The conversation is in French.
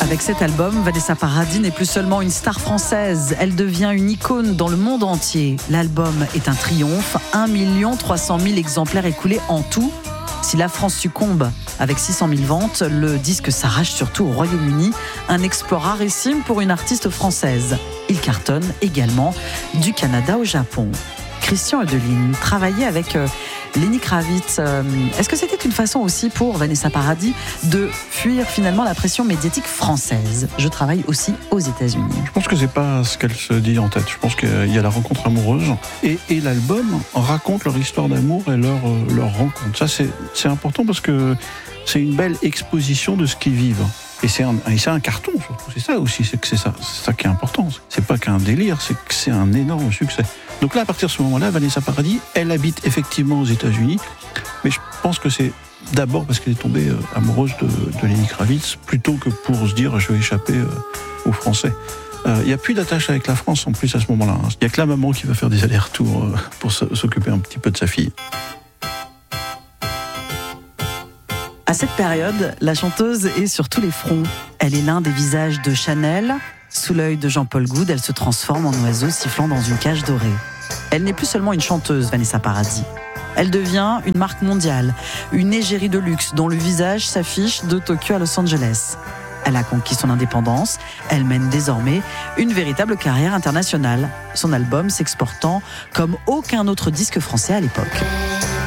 Avec cet album, Vanessa Paradis n'est plus seulement une star française, elle devient une icône dans le monde entier. L'album est un triomphe, 1 300 000 exemplaires écoulés en tout. Si la France succombe avec 600 000 ventes, le disque s'arrache surtout au Royaume-Uni, un exploit rarissime pour une artiste française. Il cartonne également du Canada au Japon. Christian Eudeline travaillait avec Lenny Kravitz. Est-ce que c'était une façon aussi pour Vanessa Paradis de fuir finalement la pression médiatique française ? Je travaille aussi aux États-Unis. Je pense que c'est pas ce qu'elle se dit en tête. Je pense qu'il y a la rencontre amoureuse et l'album raconte leur histoire d'amour et leur rencontre. Ça c'est important parce que c'est une belle exposition de ce qu'ils vivent. Et c'est un carton surtout. C'est ça aussi, c'est ça qui est important. C'est pas qu'un délire, c'est que c'est un énorme succès. Donc là, à partir de ce moment-là, Vanessa Paradis, elle habite effectivement aux États-Unis, mais je pense que c'est d'abord parce qu'elle est tombée amoureuse de Lenny Kravitz, plutôt que pour se dire je vais échapper aux Français. Il n'y a plus d'attache avec la France en plus à ce moment-là. Il n'y a que la maman qui va faire des allers-retours pour s'occuper un petit peu de sa fille. À cette période, la chanteuse est sur tous les fronts. Elle est l'un des visages de Chanel. Sous l'œil de Jean-Paul Goude, elle se transforme en oiseau sifflant dans une cage dorée. Elle n'est plus seulement une chanteuse, Vanessa Paradis. Elle devient une marque mondiale, une égérie de luxe dont le visage s'affiche de Tokyo à Los Angeles. Elle a conquis son indépendance, elle mène désormais une véritable carrière internationale, son album s'exportant comme aucun autre disque français à l'époque.